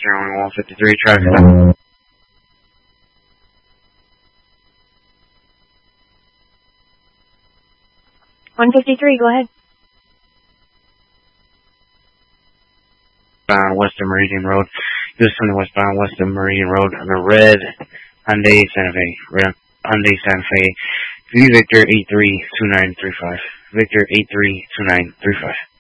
153, traffic stop. 153, go ahead. Western Meridian Road. Houston westbound Western Meridian Road on the red Hyundai Santa Fe. Red Hyundai Santa Fe. Victor 832935. Victor 832935.